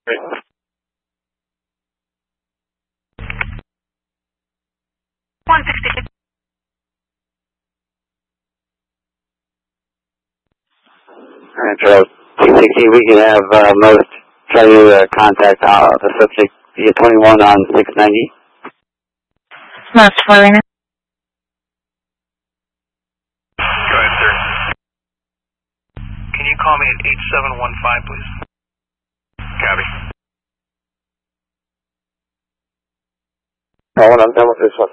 160. Alright, Charles 260, we can have most try to contact the subject via 21 on 690. Most following. Go ahead, sir. Can you call me at 8715, please? Copy. Oh, when I'm done with this one.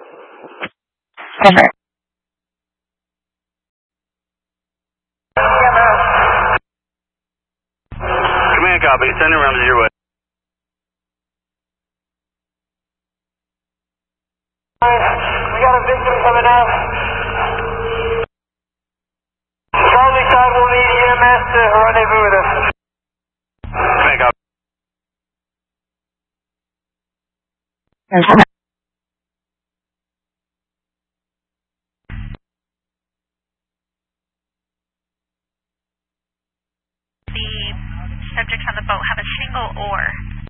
Over. Command copy, send around to your way. We got a victim coming out. Charlie side will need EMS to rendezvous with us. Command copy. Over. The subjects on the boat have a single oar.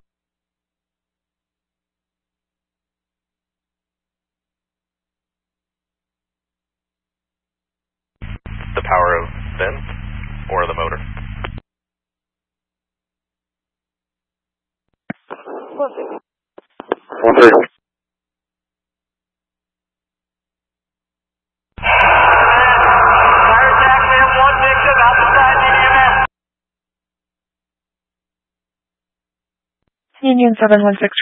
The power of vents or the motor? One thirty. Fire taxi M1 victim out the side need EMS. Union 716.